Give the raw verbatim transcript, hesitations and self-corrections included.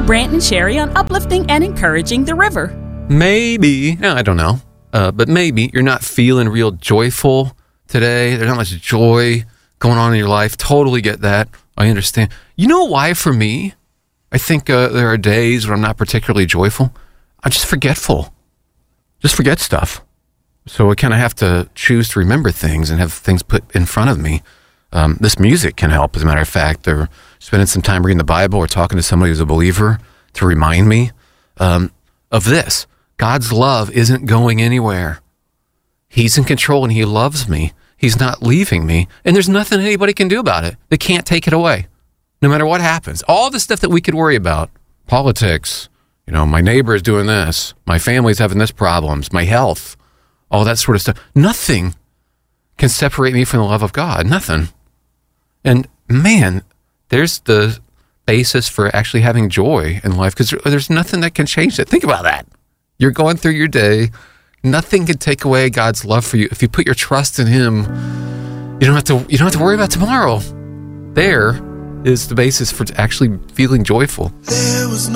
Brant and Sherry on uplifting and encouraging the river. Maybe, no, I don't know, uh, but maybe you're not feeling real joyful today. There's not much joy going on in your life. Totally get that. I understand. You know why for me? I think uh, there are days when I'm not particularly joyful. I'm just forgetful. Just forget stuff. So I kind of have to choose to remember things and have things put in front of me. Um, this music can help, as a matter of fact, or spending some time reading the Bible or talking to somebody who's a believer to remind me um, of this. God's love isn't going anywhere. He's in control and he loves me. He's not leaving me. And there's nothing anybody can do about it. They can't take it away, no matter what happens. All the stuff that we could worry about, politics, you know, my neighbor is doing this, my family's having this problems, my health, all that sort of stuff. Nothing can separate me from the love of God. Nothing. And man, there's the basis for actually having joy in life, because there's nothing that can change it. Think about that. You're going through your day. Nothing can take away God's love for you. If you put your trust in him, you don't have to, you don't have to worry about tomorrow. There is the basis for actually feeling joyful. There was no